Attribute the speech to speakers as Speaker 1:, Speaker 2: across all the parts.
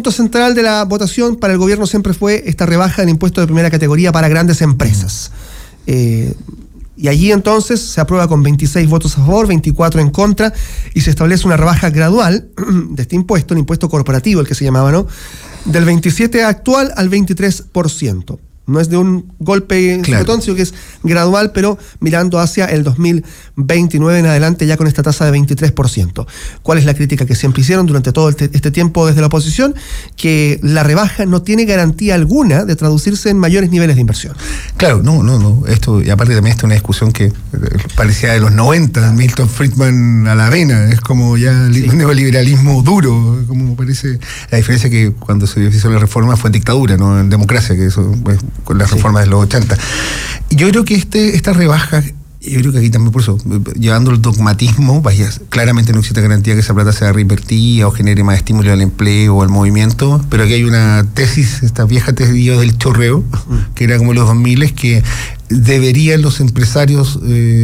Speaker 1: punto central de la votación para el gobierno siempre fue esta rebaja del impuesto de primera categoría para grandes empresas. Y allí entonces se aprueba con 26 votos a favor, 24 en contra, y se establece una rebaja gradual de este impuesto, el impuesto corporativo, el que se llamaba, ¿no? Del 27% actual al 23%. No es de un golpe botón, sino que es gradual, pero mirando hacia el 2029 en adelante, ya con esta tasa de 23%. ¿Cuál es la crítica que siempre hicieron durante todo este tiempo desde la oposición? Que la rebaja no tiene garantía alguna de traducirse en mayores niveles de inversión.
Speaker 2: Claro, no. Esto, y aparte también esta es una discusión que parecía de los 90, Milton Friedman a la vena, es como ya neoliberalismo duro, como parece. La diferencia que cuando se hizo la reforma fue en dictadura, no en democracia, que eso con las reformas de los 80. Y yo creo que esta rebaja, yo creo que aquí también por eso, llevando el dogmatismo, claramente no existe garantía que esa plata sea reinvertida o genere más estímulo al empleo o al movimiento, pero aquí hay una tesis, esta vieja tesis del chorreo, que era como los 2000, que deberían los empresarios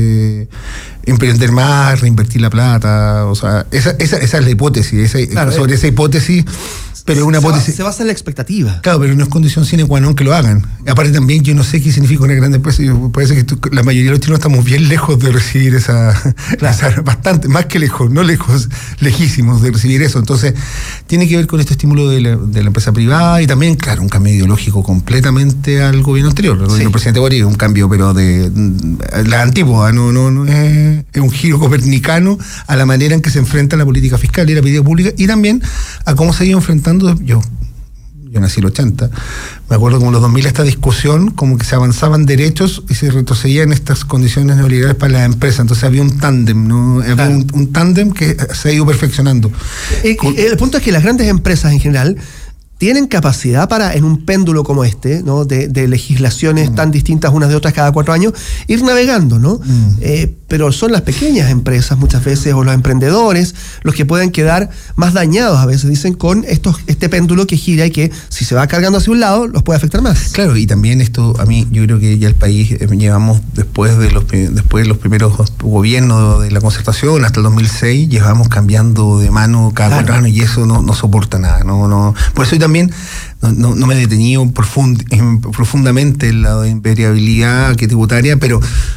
Speaker 2: emprender más, reinvertir la plata, o sea, esa es la hipótesis, sobre esa hipótesis. Pero una hipótesis.
Speaker 1: Se basa en la expectativa.
Speaker 2: Claro, pero no es condición sine qua non que lo hagan. Aparte también, yo no sé qué significa una gran empresa. Parece que la mayoría de los chilenos estamos bien lejos de recibir esa bastante, más que lejos, no lejos, lejísimos de recibir eso. Entonces, tiene que ver con este estímulo de la empresa privada y también, claro, un cambio ideológico completamente al gobierno anterior. El gobierno del presidente Boric, un cambio, pero de la antigua, no es un giro copernicano a la manera en que se enfrenta la política fiscal y la política pública, y también a cómo se ha ido enfrentando. Yo nací en el 80, me acuerdo como en los 2000 esta discusión, como que se avanzaban derechos y se retrocedían estas condiciones neoliberales para las empresas. Entonces había un tándem, ¿no? Había un tándem que se ha ido perfeccionando.
Speaker 1: El punto es que las grandes empresas en general tienen capacidad para, en un péndulo como este, ¿no? de legislaciones tan distintas unas de otras cada 4 años, ir navegando, ¿no? Pero son las pequeñas empresas muchas veces, o los emprendedores, los que pueden quedar más dañados a veces, dicen, con este péndulo que gira y que, si se va cargando hacia un lado, los puede afectar más.
Speaker 2: Claro, y también esto, a mí, yo creo que ya el país llevamos, después de los primeros gobiernos de la concertación hasta el 2006, llevamos cambiando de mano cada 4 años, y eso no soporta nada, no. Por eso también no me he detenido profundamente en la invariabilidad tributaria, pero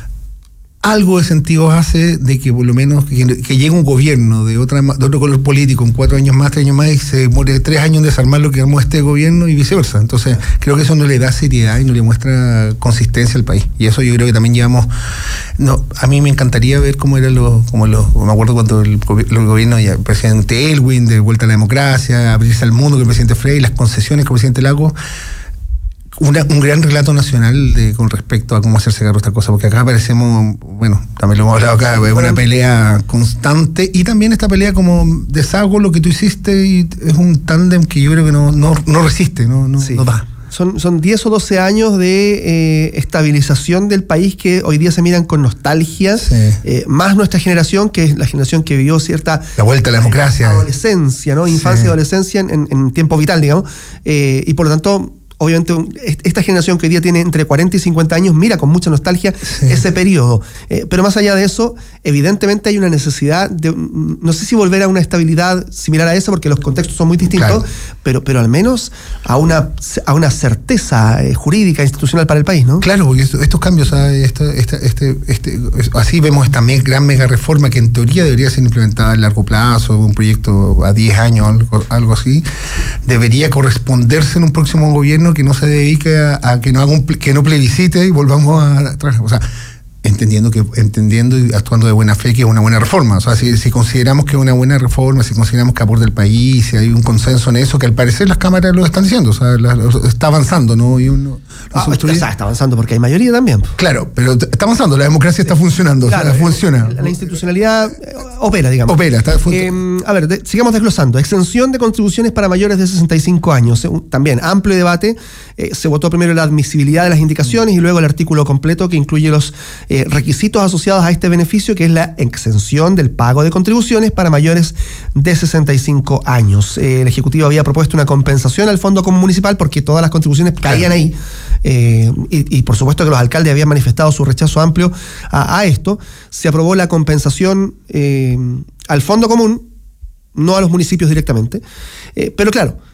Speaker 2: algo de sentido hace de que por lo menos que llegue un gobierno de otro color político en 4 años más, 3 años más, y se demore 3 años en desarmar lo que armó este gobierno y viceversa. Entonces creo que eso no le da seriedad y no le muestra consistencia al país, y eso yo creo que también llevamos. A mí me encantaría ver cómo eran me acuerdo cuando el gobierno, ya el presidente Elwin, de vuelta a la democracia, abrirse al mundo, que el presidente Frey, las concesiones con el presidente Lagos. Un gran relato nacional con respecto a cómo hacerse cargo de esta cosa, porque acá parecemos, también lo hemos hablado acá, es una pelea constante, y también esta pelea como deshago lo que tú hiciste, y es un tándem que yo creo que no resiste, no da.
Speaker 1: Son 10 o 12 años de estabilización del país que hoy día se miran con nostalgia, más nuestra generación, que es la generación que vivió cierta...
Speaker 2: La vuelta a la democracia.
Speaker 1: Adolescencia, ¿no? Infancia y adolescencia en tiempo vital, digamos, y por lo tanto... Obviamente esta generación que hoy día tiene entre 40 y 50 años mira con mucha nostalgia ese periodo. Pero más allá de eso, evidentemente hay una necesidad de, no sé si volver a una estabilidad similar a esa, porque los contextos son muy distintos, pero al menos a una certeza jurídica, institucional para el país, ¿no? Claro,
Speaker 2: porque estos cambios, así vemos esta gran mega reforma que en teoría debería ser implementada a largo plazo, un proyecto a 10 años, algo así, debería corresponderse en un próximo gobierno que no se dedique a que no plebiscite y volvamos a trabajar. O sea, entendiendo y actuando de buena fe que es una buena reforma. O sea, si consideramos que es una buena reforma, si consideramos que aporta el país, si hay un consenso en eso, que al parecer las cámaras lo están diciendo, o sea, está avanzando, ¿no? Y
Speaker 1: está avanzando porque hay mayoría también.
Speaker 2: Claro, pero está avanzando, la democracia está funcionando, claro, o sea, funciona.
Speaker 1: La institucionalidad opera, digamos. A ver, sigamos desglosando. Exención de contribuciones para mayores de 65 años. También amplio debate. Se votó primero la admisibilidad de las indicaciones y luego el artículo completo que incluye los requisitos asociados a este beneficio, que es la exención del pago de contribuciones para mayores de 65 años. El Ejecutivo había propuesto una compensación al Fondo Común Municipal porque todas las contribuciones caían ahí. Y por supuesto que los alcaldes habían manifestado su rechazo amplio a esto. Se aprobó la compensación al Fondo Común, no a los municipios directamente. Pero claro,